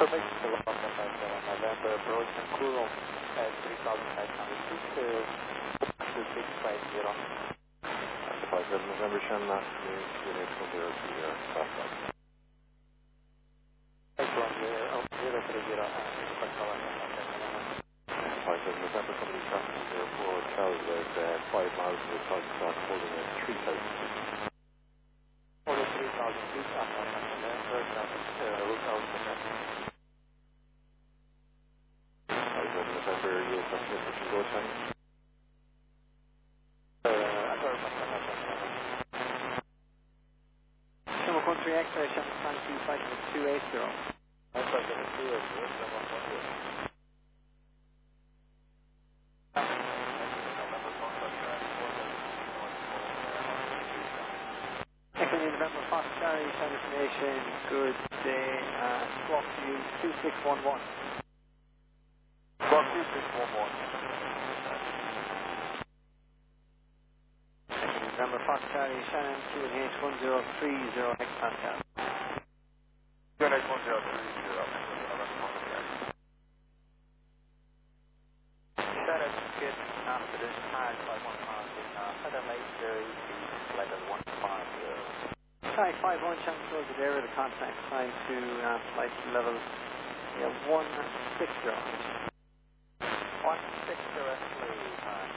Perfect. November, Burlington Cool at 3,500 feet to 2650. That's 57 November, Shannon, unit 030, southwest. 030, November, company traffic 04, Charles at 5 miles to the south, holding at 3,000 feet. over 3,000 feet on November, traffic, route out to November, US transmission go time. Summer Country X-ray, Shannon, Frank 280. That's like a 280, November Fox Charlie, Shannon Information, good day, squawk to you, 2611. Squawk 2611. November Fox Charlie, Shannon, QNH 1030, Hexpascal. QNH 1030, Shannon, get after this time, 515, Heather Lake, Jerry, level 150. Hi, 51 Shannon close the area, the contact climb to flight level 160. 160.